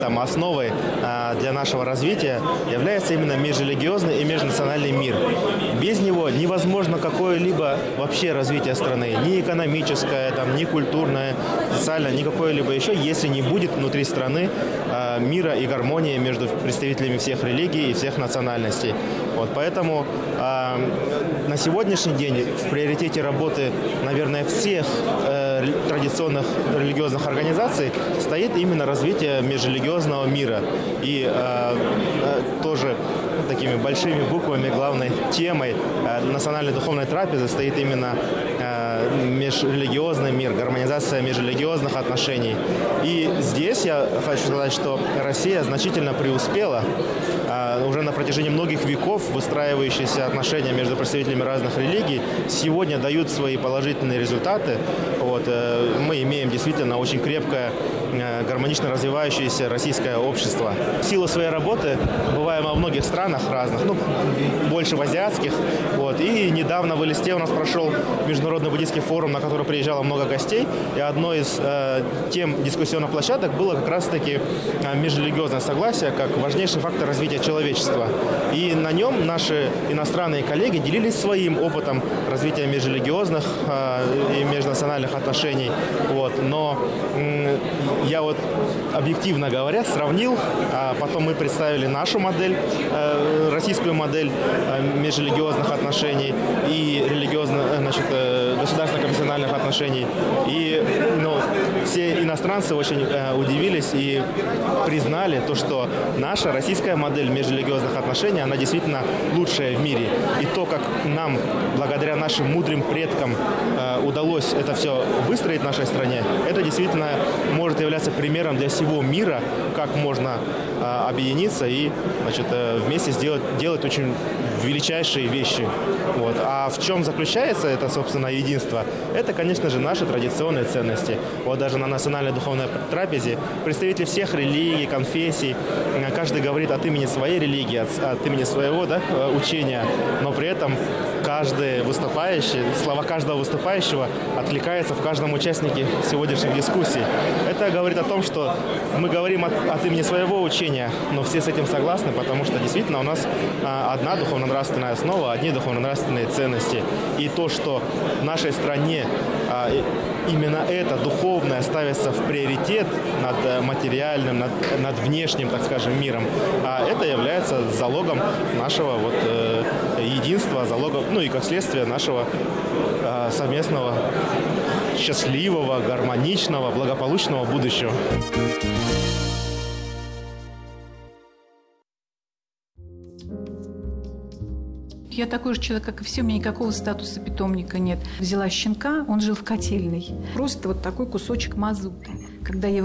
Основой для нашего развития является именно межрелигиозный и межнациональный мир. Без него невозможно какое-либо вообще развитие страны, ни экономическое, ни культурное, социальное, ни какое-либо еще, если не будет внутри страны мира и гармонии между представителями всех религий и всех национальностей. Поэтому на сегодняшний день в приоритете работы, наверное, всех традиционных религиозных организаций стоит именно развитие межрелигиозного мира. И тоже такими большими буквами главной темой национальной духовной трапезы стоит именно межрелигиозный мир, гармонизация межрелигиозных отношений. И здесь я хочу сказать, что Россия значительно преуспела. Уже на протяжении многих веков выстраивающиеся отношения между представителями разных религий сегодня дают свои положительные результаты. Мы имеем действительно очень крепкое, гармонично развивающееся российское общество. В силу своей работы бываем во многих странах разных, больше в азиатских. И недавно в Элисте у нас прошел международный буддийский форум, на который приезжало много гостей. И одной из тем дискуссионных площадок было как раз-таки межрелигиозное согласие как важнейший фактор развития человечества. И на нем наши иностранные коллеги делились своим опытом развития межрелигиозных и межнациональных отношений. Но я объективно говоря сравнил, а потом мы представили нашу модель, российскую модель межрелигиозных отношений и государственно-конфессиональных отношений. И все иностранцы очень удивились и признали то, что наша российская модель межрелигиозных отношений, она действительно лучшая в мире. И то, как нам, благодаря нашим мудрым предкам, удалось это все выстроить в нашей стране, это действительно может являться примером для всего мира, как можно объединиться и вместе делать очень величайшие вещи. А в чем заключается это, собственно, единство? Это, конечно же, наши традиционные ценности. Даже на национальной духовной трапезе представители всех религий, конфессий, каждый говорит от имени своей религии, от имени своего учения, но при этом каждый выступающий, слова каждого выступающего откликаются в каждом участнике сегодняшних дискуссий. Это говорит о том, что мы говорим от имени своего учения, но все с этим согласны, потому что действительно у нас одна духовно-нравственная основа, одни духовно-нравственные ценности. И то, что в нашей стране именно это духовное ставится в приоритет над материальным, над внешним, так скажем, миром, это является залогом нашего единства, залогом, и как следствие нашего совместного, счастливого, гармоничного, благополучного будущего. Я такой же человек, как и все, у меня никакого статуса питомника нет. Взяла щенка, он жил в котельной. Просто такой кусочек мазута. Когда я